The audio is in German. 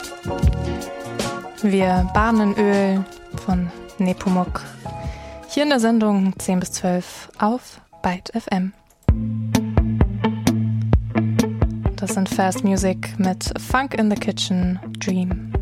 Wir baden in Öl von Nepomuk. Hier in der Sendung 10 bis 12 auf Byte FM. Das sind Fast Music mit Funk in the Kitchen, Dream.